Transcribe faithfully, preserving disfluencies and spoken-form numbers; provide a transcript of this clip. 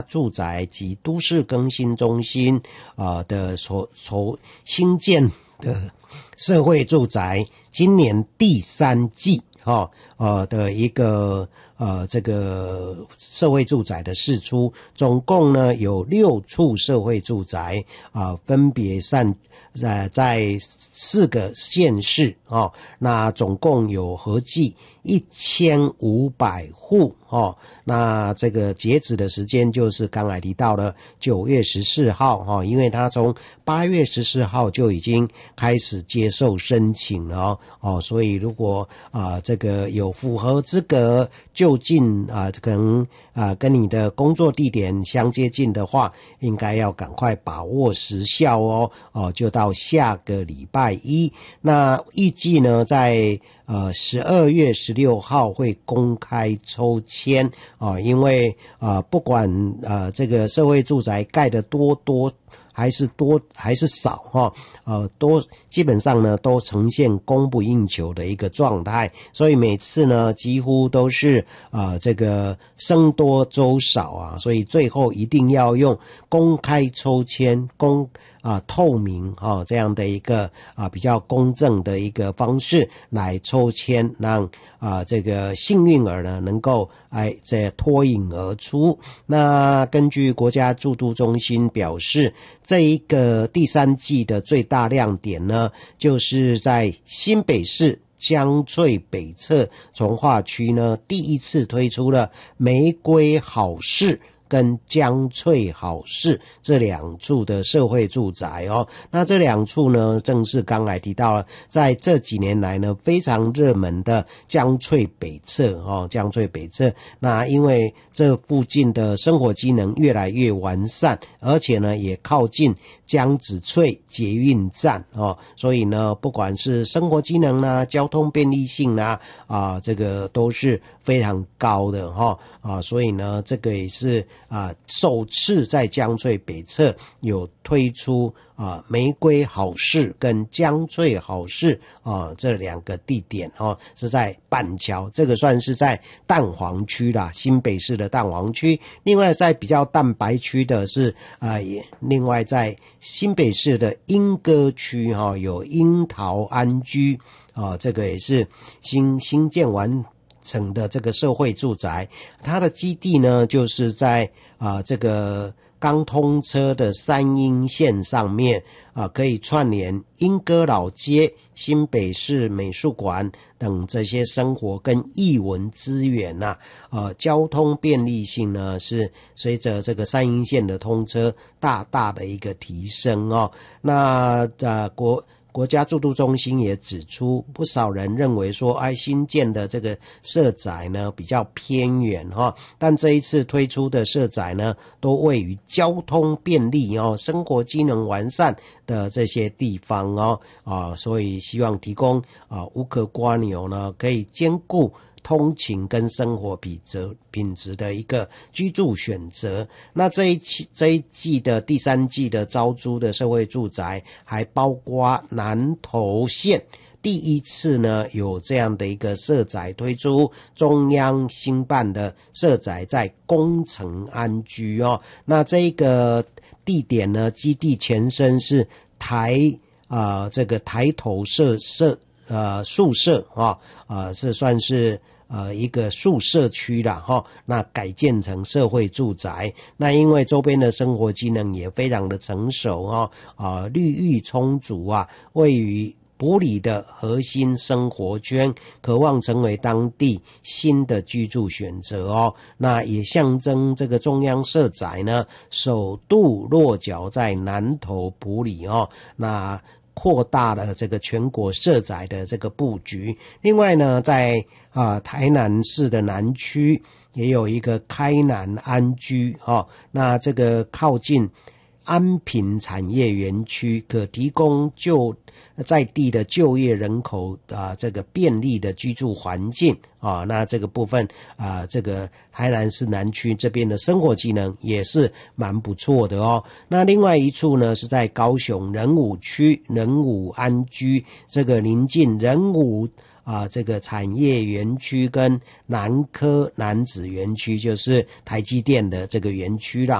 住宅及都市更新中心啊、呃、的所所新建的社会住宅，今年第三季哈呃的一个呃这个社会住宅的释出，总共呢有六处社会住宅啊、呃，分别散呃在四个县市哦，那总共有合计一千五百户哦。那这个截止的时间就是刚才提到了九月十四号哈、哦，因为他从八月十四号就已经开始接受申请了哦，哦所以如果啊、呃、这个有符合资格就近啊、呃、可能啊、呃、跟你的工作地点相接近的话，应该要赶快把握时效哦哦，就到下个礼拜一。那预计呢在呃，十二月十六号会公开抽签啊、呃，因为啊、呃，不管呃这个社会住宅盖得多多还是多还是少哈，呃，都基本上呢都呈现供不应求的一个状态，所以每次呢几乎都是呃这个僧多粥少啊，所以最后一定要用公开抽签公。啊，透明啊、哦，这样的一个啊比较公正的一个方式来抽签，让啊这个幸运儿呢能够哎这脱颖而出。那根据国家住都中心表示，这一个第三季的最大亮点呢，就是在新北市江翠北侧从化区呢，第一次推出了玫瑰好事跟江翠好事这两处的社会住宅哦，那这两处呢，正是刚才提到了，在这几年来呢非常热门的江翠北侧哦，江翠北侧。那因为这附近的生活机能越来越完善，而且呢也靠近江子翠捷运站哦，所以呢不管是生活机能啦、交通便利性啦啊，这个都是非常高的哈、哦、啊，所以呢这个也是。啊，首次在江翠北侧有推出啊玫瑰好事跟江翠好事啊这两个地点哦，是在板桥，这个算是在蛋黄区啦，新北市的蛋黄区。另外在比较蛋白区的是啊，也另外在新北市的莺歌区哈、哦，有樱桃安居啊，这个也是新新建完。成的这个社会住宅，它的基地呢，就是在啊、呃、这个刚通车的三鶯线上面啊、呃，可以串联莺歌老街、新北市美术馆等这些生活跟艺文资源呐、啊，呃，交通便利性呢是随着这个三鶯线的通车大大的一个提升哦。那呃国。国家住都中心也指出，不少人认为说，哎，新建的这个社宅呢比较偏远哈，但这一次推出的社宅呢，都位于交通便利哦、生活机能完善的这些地方哦，啊，所以希望提供啊无壳蝸牛呢，可以兼顾通勤跟生活品质品质的一个居住选择。那这一期这一季的第三季的招租的社会住宅，还包括南投县第一次呢有这样的一个社宅推出，中央新办的社宅在宫城安居哦。那这个地点呢，基地前身是台啊、呃、这个台头社社呃宿舍啊啊、呃，这算是。呃，一个宿舍区啦，哈，那改建成社会住宅。那因为周边的生活机能也非常的成熟哈，啊，绿育充足啊，位于埔里的核心生活圈，渴望成为当地新的居住选择哦。那也象征这个中央社宅呢，首度落脚在南投埔里哦。那扩大了这个全国社宅的这个布局。另外呢，在啊、呃、台南市的南区也有一个开南安居哦，那这个靠近安平产业园区，可提供就在地的就业人口啊、呃、这个便利的居住环境啊，那这个部分啊、呃、这个台南市南区这边的生活机能也是蛮不错的哦。那另外一处呢是在高雄仁武区仁武安居，这个临近仁武啊，这个产业园区跟南科南子园区，就是台积电的这个园区啦。